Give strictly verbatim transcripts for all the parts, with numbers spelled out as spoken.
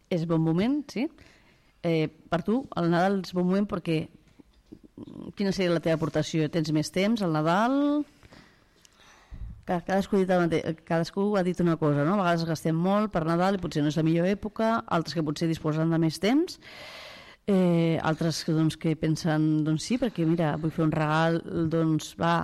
és bon moment, sí. Eh, per tu, el Nadal és bon moment perquè quina seria la teva aportació? Tens més temps al Nadal? Cadascú ha, dit el mate... Cadascú ha dit una cosa, no? A vegades gastem molt per Nadal i potser no és la millor època, altres que potser disposen de més temps, eh, altres doncs, que pensen, doncs sí, perquè mira, vull fer un regal, doncs va,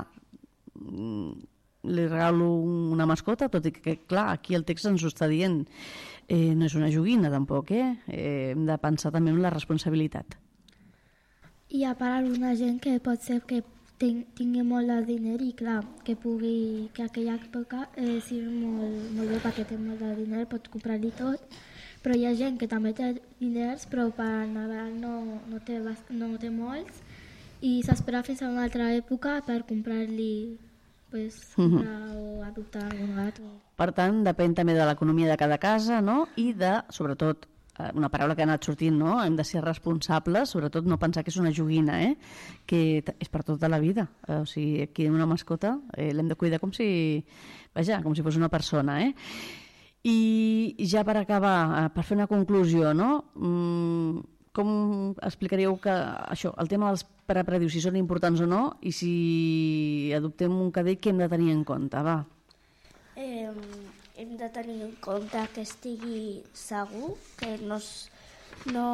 li regalo una mascota, tot i que, clar, aquí el text ens ho està dient, eh, no és una joguina tampoc, eh? eh? Hem de pensar també en la responsabilitat. Hi ha per alguna gent que pot ser que tingui molt de diner i clar, que pugui, que aquella època eh, sigui molt, molt bé perquè té molt de diner, pot comprar-li tot, però hi ha gent que també té diners però per Nadal no, no, té, no té molts i s'espera fins a una altra època per comprar-li pues, uh-huh. o adoptar algun gat. O... Per tant, depèn també de l'economia de cada casa, no? I de, sobretot, una paraula que ha anat sortint, no? Hem de ser responsables, sobretot no pensar que és una joguina, eh? Que és per tota la vida. Eh, o sigui, aquí una mascota eh, l'hem de cuidar com si, vaja, com si fos una persona, eh? I ja per acabar, per fer una conclusió, no? Mm, com explicaríeu que això, el tema dels prepredius, si són importants o no, i si adoptem un cadell, què hem de tenir en compte? Va. Eh... Hem de tenir en compte que estigui segur, que no, no,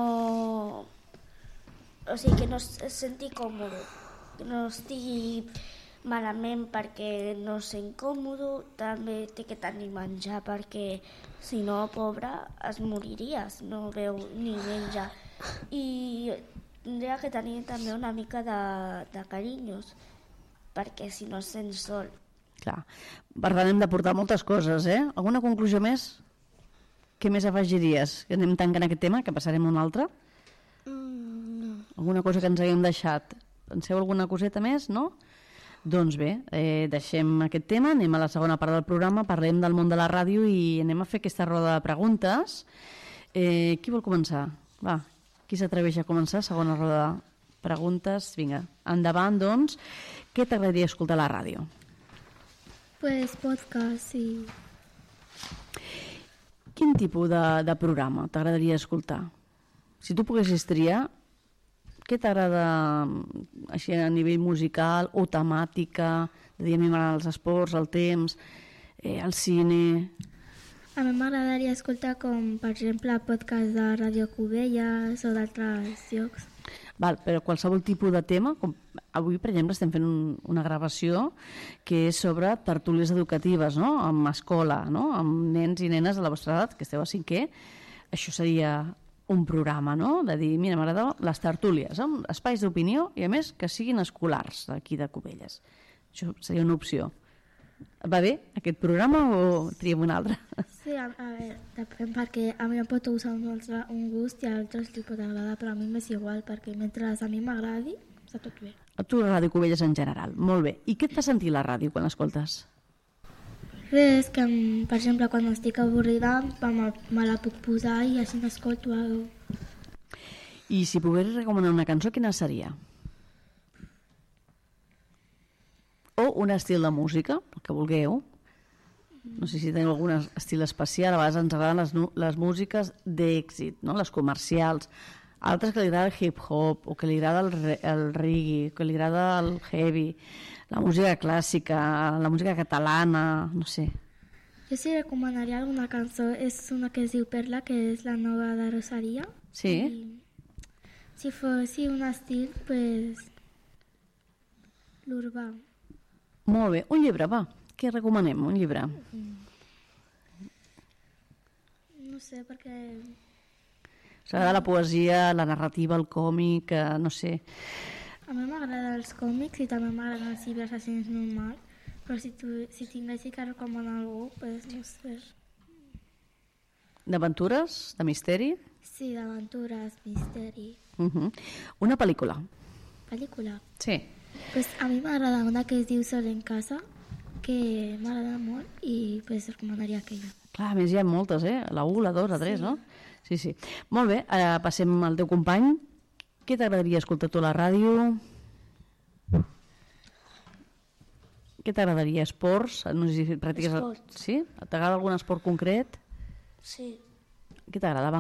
o sigui, que no es senti còmode, que no estigui malament perquè no és incòmode, també té que tenir menjar perquè si no, pobre, es moriria, no veu ni menja. I tindria que tenir també una mica de, de carinyos, perquè si no es sent sol. Clar, per tant hem de portar moltes coses, eh? Alguna conclusió més? Què més afegiries? Que anem tancant aquest tema, que passarem a un altre? Mm, no. Alguna cosa que ens haguem deixat? Penseu alguna coseta més, no? Doncs bé, eh, deixem aquest tema, anem a la segona part del programa, parlem del món de la ràdio i anem a fer aquesta roda de preguntes. Eh, qui vol començar? Va, qui s'atreveix a començar? Segona roda de preguntes. Vinga, endavant, doncs. Què t'agradaria escoltar a la ràdio? Pues podcast, sí. Quin tipus de, de programa t'agradaria escoltar? Si tu poguessis triar, què t'agrada així a nivell musical o temàtica? De dir, a mi m'agraden els esports, el temps, eh, el cine... A mi m'agradaria escoltar com, per exemple, podcast de Ràdio Cubelles o d'altres llocs. Val, però qualsevol tipus de tema, com avui, per exemple, estem fent un, una gravació que és sobre tertúlies educatives, no? Amb escola, no? Amb nens i nenes de la vostra edat, que esteu a cinquè. Això seria un programa, no? De dir, mira, m'agrada les tertúlies, amb espais d'opinió i, a més, que siguin escolars d'aquí de Cubelles. Això seria una opció. Va bé aquest programa o triem un altre? Sí, a, a veure, depèn perquè a mi em pot usar un, un gust i a altres li pot agradar, però a mi m'és igual perquè mentre a mi m'agradi, està tot bé. A tu la Ràdio Cubelles en general, molt bé. I què et fa sentir la ràdio quan l'escoltes? Res, que per exemple quan estic avorrida me, me la puc posar i així m'escolto alguna cosa. I si pogués recomanar una cançó, quina seria? O un estil de música, el que vulgueu. No sé si teniu algun estil especial, a vegades ens agraden les, les músiques d'èxit, no? Les comercials, altres que li agrada el hip-hop, o que li agrada el, re, el reggae, que li agrada el heavy, la música clàssica, la música catalana, no sé. Jo sí recomanaria alguna cançó, és una que es diu Perla, que és la nova de Rosalia. Sí? I si fos un estil, pues, l'urbà. Molt bé. Un llibre, va. Què recomanem? Un llibre? No sé, perquè... S'agrada la poesia, la narrativa, el còmic, eh, no sé. A mi m'agraden els còmics i també m'agraden els llibres així normal, però si, tu, si tinguessi que recomanar algú, pues no sé. D'aventures? De misteri? Sí, d'aventures, misteri. Uh-huh. Una pel·lícula? Pel·lícula? Sí. Pues a mi m'agrada una que es diu Sol en casa, que m'agrada molt i pues recomanaria aquella. Clar, a més hi ha moltes, eh? La u, la dos, la tres, sí. No? Sí, sí. Molt bé, ara passem al teu company. Què t'agradaria escoltar tu a la ràdio? Què t'agradaria? Esports? No sé si practiques... Esports. Sí? T'agrada algun esport concret? Sí. Què t'agrada, va?